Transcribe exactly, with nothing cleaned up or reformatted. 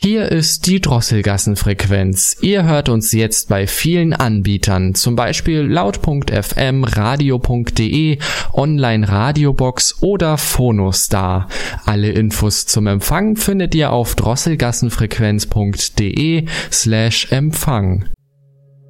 Hier ist die Drosselgassenfrequenz. Ihr hört uns jetzt bei vielen Anbietern, zum Beispiel laut punkt f m, radio punkt de, Online Radiobox oder Phonostar. Alle Infos zum Empfang findet ihr auf drosselgassenfrequenz punkt de slash Empfang.